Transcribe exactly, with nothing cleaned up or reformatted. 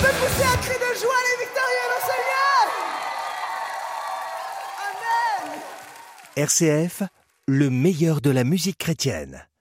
peut pousser un cri de joie, les victorieux, le Seigneur. Amen. R C F, le meilleur de la musique chrétienne.